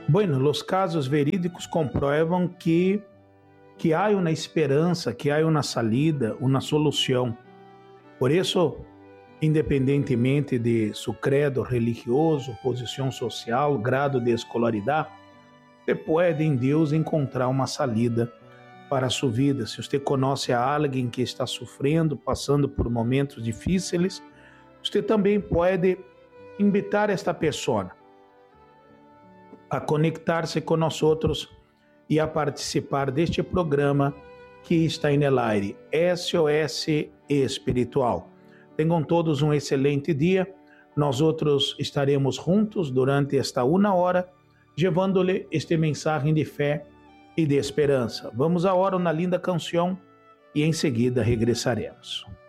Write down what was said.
Bueno, los casos verídicos comprueban que há uma esperança, que há uma salida, uma solução. Por isso, independentemente de seu credo religioso, posição social, grado de escolaridade, você pode em Deus encontrar uma salida para a sua vida. Se você conhece a alguém que está sofrendo, passando por momentos difíceis, você também pode invitar esta pessoa a conectar-se com nós outros e a participar deste programa que está em el aire, SOS Espiritual. Tenham todos um excelente dia. Nós outros estaremos juntos durante esta 1 hora, levando-lhe este mensagem de fé e de esperança. Vamos agora uma linda canção e em seguida regressaremos.